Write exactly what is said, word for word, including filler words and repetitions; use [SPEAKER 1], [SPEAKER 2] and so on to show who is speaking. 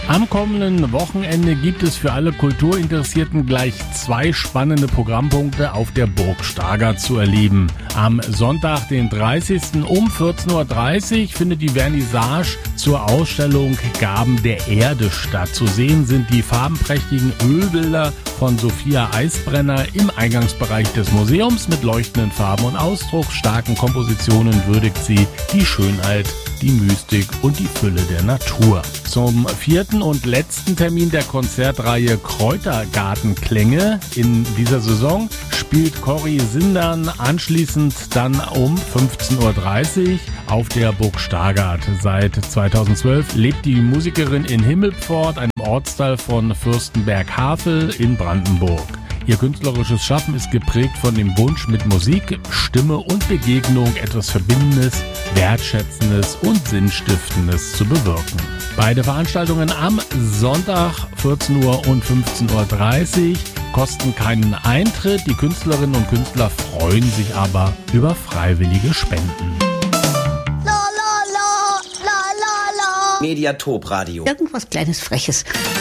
[SPEAKER 1] Am kommenden Wochenende gibt es für alle Kulturinteressierten gleich zwei spannende Programmpunkte auf der Burg Stargard zu erleben. Am Sonntag, den dreißigsten um vierzehn Uhr dreißig findet die Vernissage zur Ausstellung Gaben der Erde statt. Zu sehen sind die farbenprächtigen Ölbilder von Sophia Eisbrenner im Eingangsbereich des Museums. Mit leuchtenden Farben und ausdrucksstarken Kompositionen würdigt sie die Schönheit, die Mystik und die Fülle der Natur. Zum vierten und letzten Termin der Konzertreihe Kräutergartenklänge in dieser Saison spielt Corrie Sindern anschließend dann um fünfzehn Uhr dreißig auf der Burg Stargard. Seit zweitausendzwölf lebt die Musikerin in Himmelpfort, einem Ortsteil von Fürstenberg-Havel in Brandenburg. Ihr künstlerisches Schaffen ist geprägt von dem Wunsch, mit Musik, Stimme und Begegnung etwas Verbindendes, Wertschätzendes und Sinnstiftendes zu bewirken. Beide Veranstaltungen am Sonntag vierzehn Uhr und fünfzehn Uhr dreißig kosten keinen Eintritt. Die Künstlerinnen und Künstler freuen sich aber über freiwillige Spenden.
[SPEAKER 2] Mediatop Radio.
[SPEAKER 3] Irgendwas Kleines, Freches.